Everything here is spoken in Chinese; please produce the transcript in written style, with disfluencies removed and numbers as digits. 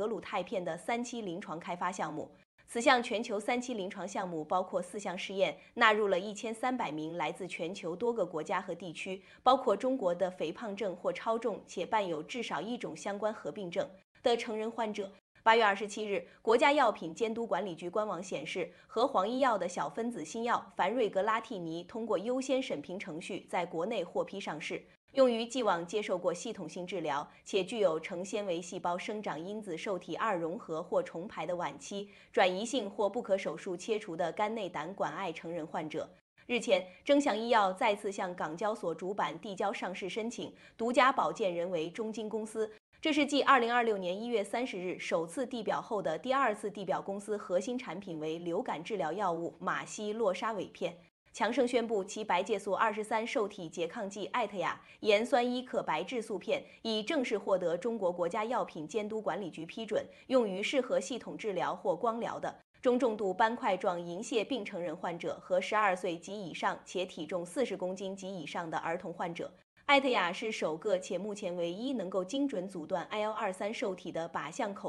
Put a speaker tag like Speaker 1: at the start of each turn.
Speaker 1: 格鲁肽片的3期临床开发项目。此项全球3期临床项目包括4项试验，纳入了1300名来自全球多个国家和地区，包括中国的肥胖症或超重且伴有至少一种相关合并症的成人患者。8月27日，国家药品监督管理局官网显示，和黄医药的小分子新药凡瑞格拉替尼通过优先审评程序，在国内获批上市。用于既往接受过系统性治疗且具有成纤维细胞生长因子受体2融合或重排的晚期、转移性或不可手术切除的肝内胆管癌成人患者。日前，臻翔医药再次向港交所主板递交上市申请，独家保荐人为中金公司。这是继2026年1月30日首次递表后的第2次递表，公司核心产品为流感治疗药物马西洛沙韦片。强生宣布，其白介素23受体拮抗剂艾特雅盐酸伊可白质素片已正式获得中国国家药品监督管理局批准，用于适合系统治疗或光疗的中重度斑块状银屑病成人患者和12岁及以上且体重40公斤及以上的儿童患者。艾特雅是首个且目前唯一能够精准阻断IL-23受体的靶向口